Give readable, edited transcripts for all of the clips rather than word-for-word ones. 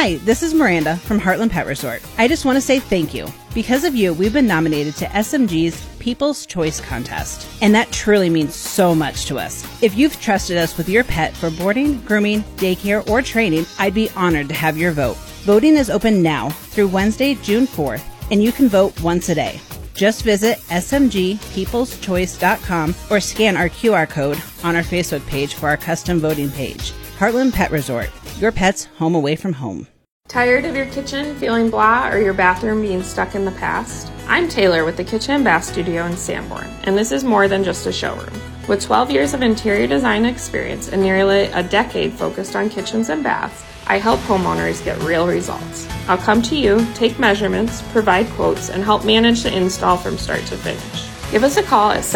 Hi, this is Miranda from Heartland Pet Resort. I just want to say thank you. Because of you, we've been nominated to SMG's People's Choice Contest, and that truly means so much to us. If you've trusted us with your pet for boarding, grooming, daycare, or training, I'd be honored to have your vote. Voting is open now through Wednesday, June 4th, and you can vote once a day. Just visit smgpeopleschoice.com or scan our QR code on our Facebook page for our custom voting page. Heartland Pet Resort, your pet's home away from home. Tired of your kitchen feeling blah or your bathroom being stuck in the past? I'm Taylor with the Kitchen and Bath Studio in Sanborn, and this is more than just a showroom. With 12 years of interior design experience and nearly a decade focused on kitchens and baths, I help homeowners get real results. I'll come to you, take measurements, provide quotes, and help manage the install from start to finish. Give us a call at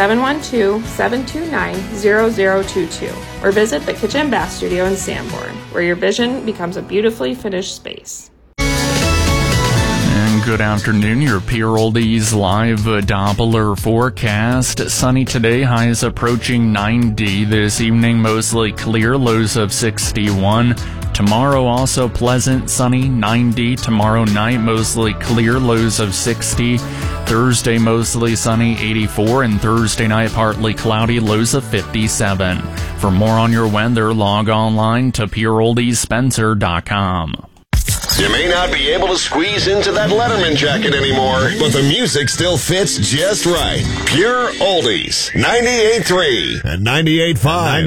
712-729-0022 or visit the Kitchen and Bath Studio in Sanborn, where your vision becomes a beautifully finished space. And good afternoon, your Pure Oldies live Doppler forecast. Sunny today, highs approaching 90. This evening, mostly clear, lows of 61. Tomorrow also pleasant, sunny, 90. Tomorrow night mostly clear, lows of 60. Thursday mostly sunny, 84. And Thursday night partly cloudy, lows of 57. For more on your weather, log online to pureoldiesspencer.com. You may not be able to squeeze into that Letterman jacket anymore, but the music still fits just right. Pure Oldies, 98.3 and 98.5.